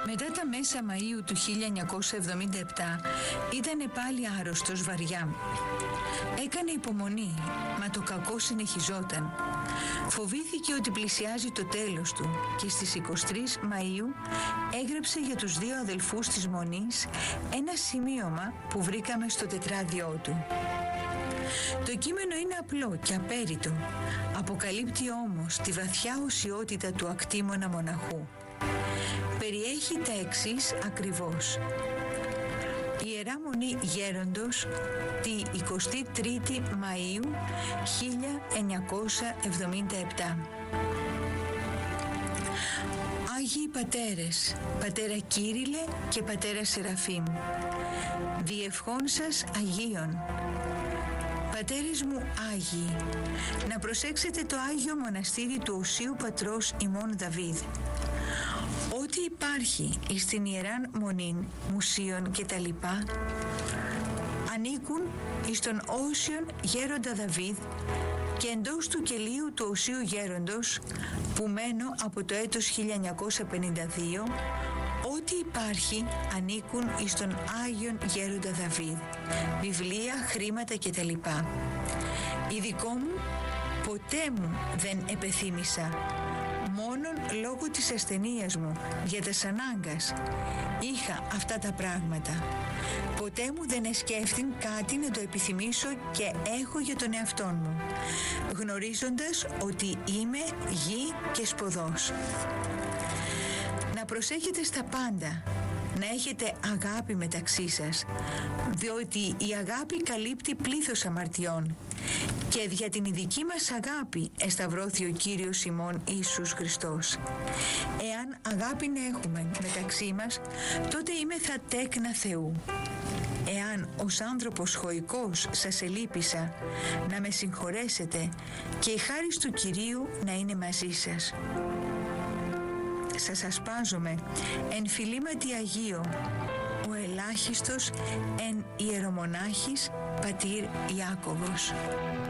Μετά τα μέσα Μαΐου του 1977 ήταν πάλι άρρωστος βαριά. Έκανε υπομονή, μα το κακό συνεχιζόταν. Φοβήθηκε ότι πλησιάζει το τέλος του και στις 23 Μαΐου έγραψε για τους δύο αδελφούς της Μονής ένα σημείωμα που βρήκαμε στο τετράδιό του. Το κείμενο είναι απλό και απέριτο, αποκαλύπτει όμως τη βαθιά οσιότητα του ακτήμονα μοναχού. Περιέχει τα εξής ακριβώς. Ιερά Μονή Γέροντος τη 23η Μαΐου 1977. Άγιοι Πατέρες, Πατέρα Κύριλλε και Πατέρα Σεραφείμ, διευχών σας Αγίων. Πατέρες μου Άγιοι, να προσέξετε το Άγιο Μοναστήρι του Οσίου Πατρός ημών Δαβίδ. Ό,τι υπάρχει στην Ιεράν Μονήν, μουσείων και τα λοιπά, ανήκουν εις τον Όσιον Γέροντα Δαβίδ και εντός του κελίου του Οσίου Γέροντος, που μένω από το έτος 1952, ό,τι υπάρχει ανήκουν εις τον Άγιον Γέροντα Δαβίδ, βιβλία, χρήματα και τα λοιπά. Ειδικό μου ποτέ μου δεν επεθύμησα, μόνον λόγω της ασθενείας μου, για τας ανάγκας, είχα αυτά τα πράγματα. Ποτέ μου δεν εσκέφθην κάτι να το επιθυμήσω και έχω για τον εαυτόν μου, γνωρίζοντας ότι είμαι γη και σποδός. Να προσέχετε στα πάντα, να έχετε αγάπη μεταξύ σας, διότι η αγάπη καλύπτει πλήθος αμαρτιών και δια την ειδική μας αγάπη εσταυρώθη ο Κύριος ημών Ιησούς Χριστός. Εάν αγάπη να έχουμε μεταξύ μας, τότε είμεθα τέκνα Θεού. Εάν ως άνθρωπος χωικός σας ελείπησα, να με συγχωρέσετε και η χάρις του Κυρίου να είναι μαζί σας. Σας ασπάζομαι εν φιλήματι Αγίο, ο ελάχιστος εν ιερομονάχης Πατήρ Ιάκωβος.